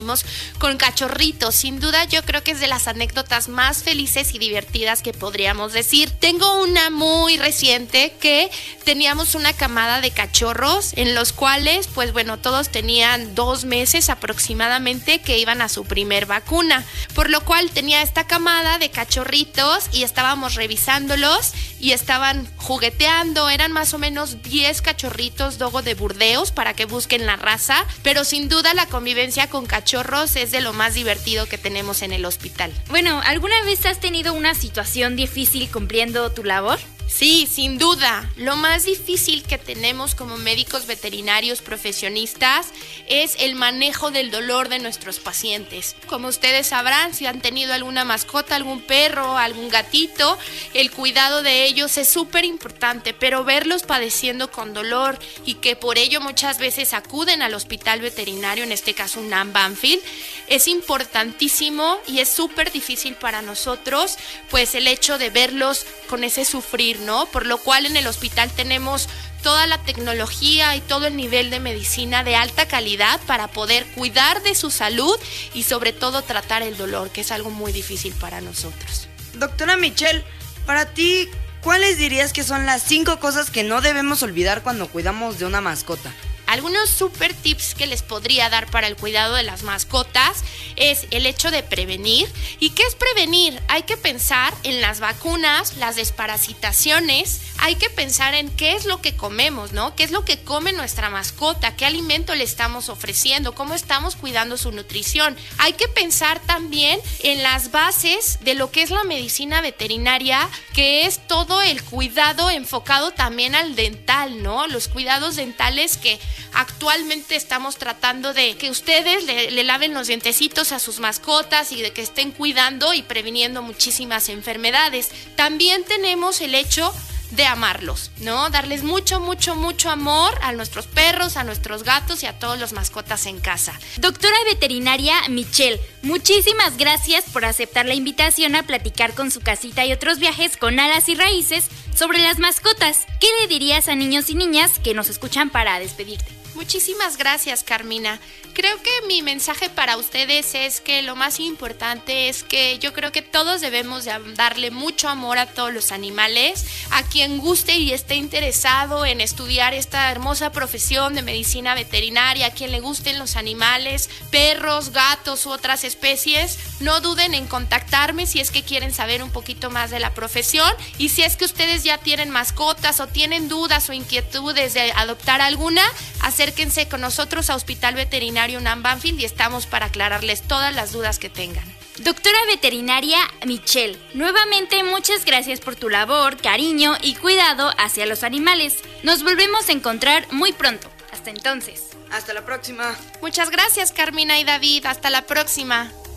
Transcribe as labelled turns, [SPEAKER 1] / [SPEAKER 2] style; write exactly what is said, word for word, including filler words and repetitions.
[SPEAKER 1] con cachorritos. Sin duda yo creo que es de las anécdotas más felices y divertidas que podríamos decir. Tengo una muy reciente que teníamos una camada de cachorros en los cuales pues bueno, todos tenían dos meses aproximadamente que iban a su primer vacuna, por lo cual tenía esta camada de cachorritos y estábamos revisándolos y estaban jugueteando. Eran más o menos diez cachorritos dogo de Burdeos para que busquen la raza, pero sin duda la convivencia con cachorros es de lo más divertido que tenemos en el hospital.
[SPEAKER 2] Bueno, ¿alguna vez has tenido una situación difícil cumpliendo tu labor?
[SPEAKER 1] Sí, sin duda. Lo más difícil que tenemos como médicos veterinarios profesionistas es el manejo del dolor de nuestros pacientes. Como ustedes sabrán, si han tenido alguna mascota, algún perro, algún gatito, el cuidado de ellos es súper importante, pero verlos padeciendo con dolor y que por ello muchas veces acuden al hospital veterinario, en este caso UNAM Banfield, es importantísimo y es súper difícil para nosotros, pues el hecho de verlos con ese sufrir, ¿no? Por lo cual en el hospital tenemos toda la tecnología y todo el nivel de medicina de alta calidad para poder cuidar de su salud y sobre todo tratar el dolor, que es algo muy difícil para nosotros.
[SPEAKER 3] Doctora Michelle, para ti, ¿cuáles dirías que son las cinco cosas que no debemos olvidar cuando cuidamos de una mascota?
[SPEAKER 1] Algunos super tips que les podría dar para el cuidado de las mascotas es el hecho de prevenir. ¿Y qué es prevenir? Hay que pensar en las vacunas, las desparasitaciones, hay que pensar en qué es lo que comemos, ¿no? ¿Qué es lo que come nuestra mascota? ¿Qué alimento le estamos ofreciendo? ¿Cómo estamos cuidando su nutrición? Hay que pensar también en las bases de lo que es la medicina veterinaria, que es todo el cuidado enfocado también al dental, ¿no? Los cuidados dentales que actualmente estamos tratando de que ustedes le, le laven los dientecitos a sus mascotas y de que estén cuidando y previniendo muchísimas enfermedades. También tenemos el hecho de amarlos, ¿no? Darles mucho, mucho, mucho amor a nuestros perros, a nuestros gatos y a todos los mascotas en casa.
[SPEAKER 2] Doctora veterinaria Michelle, muchísimas gracias por aceptar la invitación a platicar con Su Casita y Otros Viajes con Alas y Raíces sobre las mascotas. ¿Qué le dirías a niños y niñas que nos escuchan para despedirte?
[SPEAKER 1] Muchísimas gracias, Carmina. Creo que mi mensaje para ustedes es que lo más importante es que yo creo que todos debemos de darle mucho amor a todos los animales. A quien guste y esté interesado en estudiar esta hermosa profesión de medicina veterinaria, a quien le gusten los animales, perros, gatos u otras especies, no duden en contactarme si es que quieren saber un poquito más de la profesión. Y si es que ustedes ya tienen mascotas o tienen dudas o inquietudes de adoptar alguna, acérquense con nosotros a Hospital Veterinario UNAM Banfield y estamos para aclararles todas las dudas que tengan.
[SPEAKER 2] Doctora veterinaria Michelle, nuevamente muchas gracias por tu labor, cariño y cuidado hacia los animales. Nos volvemos a encontrar muy pronto. Hasta entonces.
[SPEAKER 3] Hasta la próxima.
[SPEAKER 1] Muchas gracias, Carmina y David. Hasta la próxima.